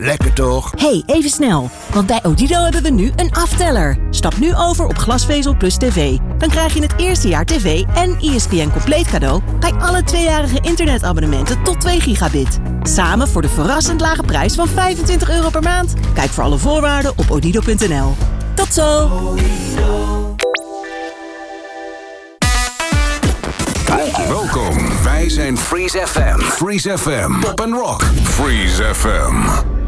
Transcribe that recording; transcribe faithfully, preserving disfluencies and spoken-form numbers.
Lekker toch? Hey, even snel. Want bij Odido hebben we nu een afteller. Stap nu over op glasvezel plus tv. Dan krijg je het eerste jaar tv en E S P N compleet cadeau bij alle tweejarige internetabonnementen tot twee gigabit. Samen voor de verrassend lage prijs van vijfentwintig euro per maand. Kijk voor alle voorwaarden op odido punt n l. Tot zo! Welkom, wij zijn Freeze F M. Freeze F M. Pop and Rock. Freeze F M.